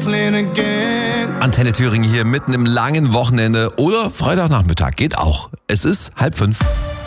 Antenne Thüringen hier mitten im langen Wochenende oder Freitagnachmittag geht auch. Es ist 4:30.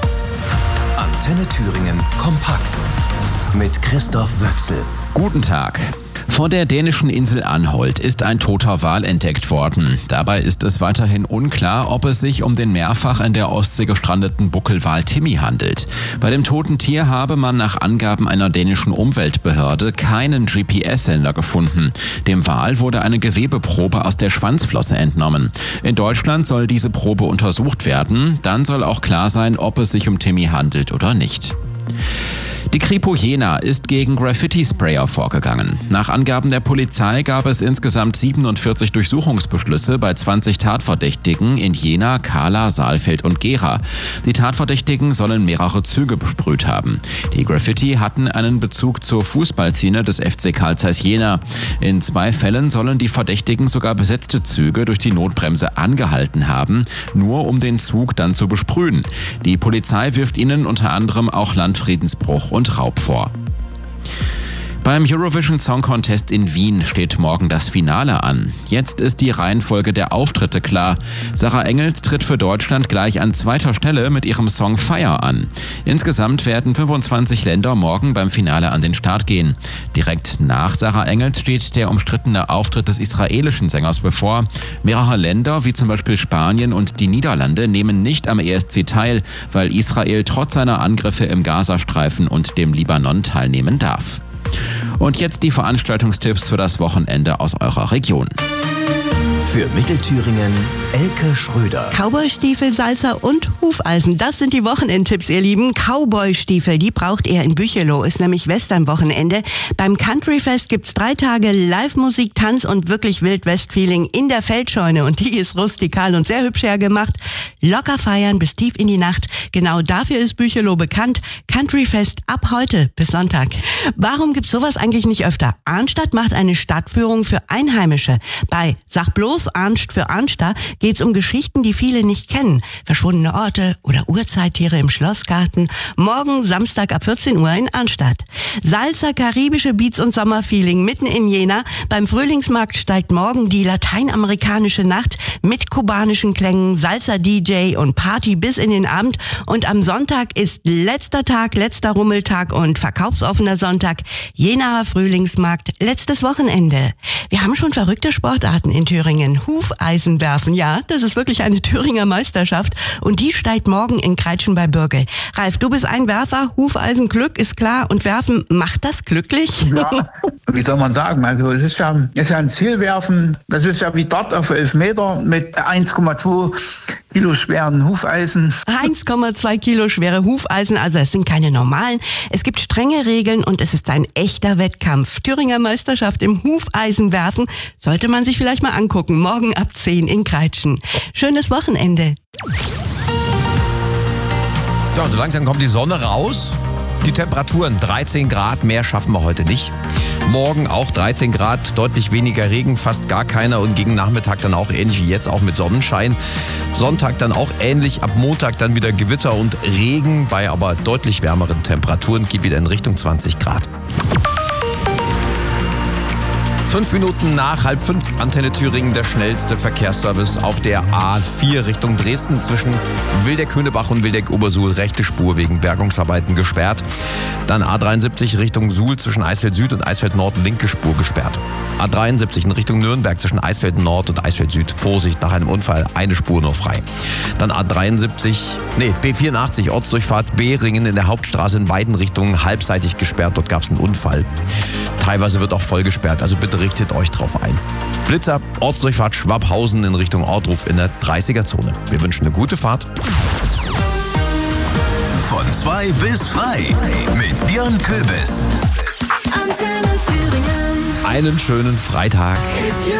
Antenne Thüringen kompakt mit Christoph Wöchsel. Guten Tag. Vor der dänischen Insel Anholt ist ein toter Wal entdeckt worden. Dabei ist es weiterhin unklar, ob es sich um den mehrfach in der Ostsee gestrandeten Buckelwal Timmy handelt. Bei dem toten Tier habe man nach Angaben einer dänischen Umweltbehörde keinen GPS-Sender gefunden. Dem Wal wurde eine Gewebeprobe aus der Schwanzflosse entnommen. In Deutschland soll diese Probe untersucht werden. Dann soll auch klar sein, ob es sich um Timmy handelt oder nicht. Die Kripo Jena ist gegen Graffiti-Sprayer vorgegangen. Nach Angaben der Polizei gab es insgesamt 47 Durchsuchungsbeschlüsse bei 20 Tatverdächtigen in Jena, Kahla, Saalfeld und Gera. Die Tatverdächtigen sollen mehrere Züge besprüht haben. Die Graffiti hatten einen Bezug zur Fußballszene des FC Carl Zeiss Jena. In 2 Fällen sollen die Verdächtigen sogar besetzte Züge durch die Notbremse angehalten haben, nur um den Zug dann zu besprühen. Die Polizei wirft ihnen unter anderem auch Landfriedensbruch und Raub vor. Beim Eurovision Song Contest in Wien steht morgen das Finale an. Jetzt ist die Reihenfolge der Auftritte klar. Sarah Engels tritt für Deutschland gleich an 2. Stelle mit ihrem Song Fire an. Insgesamt werden 25 Länder morgen beim Finale an den Start gehen. Direkt nach Sarah Engels steht der umstrittene Auftritt des israelischen Sängers bevor. Mehrere Länder, wie zum Beispiel Spanien und die Niederlande, nehmen nicht am ESC teil, weil Israel trotz seiner Angriffe im Gazastreifen und dem Libanon teilnehmen darf. Und jetzt die Veranstaltungstipps für das Wochenende aus eurer Region. Für Mittelthüringen Elke Schröder. Cowboystiefel, Salsa und Hufeisen, das sind die Wochenendtipps, ihr Lieben. Cowboystiefel, die braucht ihr in Büchelow, ist nämlich Western-Wochenende. Beim Countryfest gibt's 3 Tage Live-Musik, Tanz und wirklich Wild-West-Feeling in der Feldscheune. Und die ist rustikal und sehr hübsch hergemacht. Locker feiern bis tief in die Nacht. Genau dafür ist Büchelow bekannt. Countryfest ab heute bis Sonntag. Warum gibt's sowas eigentlich nicht öfter? Arnstadt macht eine Stadtführung für Einheimische. Bei Sag bloß Arnst für Arnster geht's um Geschichten, die viele nicht kennen. Verschwundene Orte oder Urzeittiere im Schlossgarten. Morgen Samstag ab 14 Uhr in Arnstadt. Salsa, karibische Beats und Sommerfeeling mitten in Jena. Beim Frühlingsmarkt steigt morgen die lateinamerikanische Nacht mit kubanischen Klängen, Salsa-DJ und Party bis in den Abend. Und am Sonntag ist letzter Tag, letzter Rummeltag und verkaufsoffener Sonntag. Jenaer Frühlingsmarkt, letztes Wochenende. Wir haben schon verrückte Sportarten in Thüringen. Hufeisen werfen, ja, das ist wirklich eine Thüringer Meisterschaft und die steigt morgen in Kreitschen bei Bürgel. Ralf, du bist ein Werfer, Hufeisen, Glück ist klar und Werfen, macht das glücklich? Ja, wie soll man sagen, also es ist ja ein Zielwerfen, das ist ja wie Dart auf 11 Meter mit 1,2 Kilo schweren Hufeisen. 1,2 Kilo schwere Hufeisen, also es sind keine normalen. Es gibt strenge Regeln und es ist ein echter Wettkampf. Thüringer Meisterschaft im Hufeisenwerfen sollte man sich vielleicht mal angucken. Morgen ab 10 in Kreitschen. Schönes Wochenende. Ja, so langsam kommt die Sonne raus. Die Temperaturen 13 Grad, mehr schaffen wir heute nicht. Morgen auch 13 Grad, deutlich weniger Regen, fast gar keiner und gegen Nachmittag dann auch ähnlich wie jetzt, auch mit Sonnenschein. Sonntag dann auch ähnlich, ab Montag dann wieder Gewitter und Regen, bei aber deutlich wärmeren Temperaturen, geht wieder in Richtung 20 Grad. 5 Minuten nach 4:30, Antenne Thüringen, der schnellste Verkehrsservice auf der A4 Richtung Dresden zwischen Wildeck-Hönebach und Wildeck-Obersuhl, rechte Spur wegen Bergungsarbeiten gesperrt. Dann A73 Richtung Suhl zwischen Eisfeld Süd und Eisfeld Nord, linke Spur gesperrt. A73 in Richtung Nürnberg zwischen Eisfeld Nord und Eisfeld Süd, Vorsicht, nach einem Unfall, eine Spur nur frei. Dann B84 Ortsdurchfahrt Behringen in der Hauptstraße in beiden Richtungen halbseitig gesperrt, dort gab es einen Unfall. Teilweise wird auch voll gesperrt, also bitte richtet euch drauf ein. Blitzer, Ortsdurchfahrt Schwabhausen in Richtung Ortruf in der 30er-Zone. Wir wünschen eine gute Fahrt. Von 2 bis frei mit Björn Köbis. Einen schönen Freitag.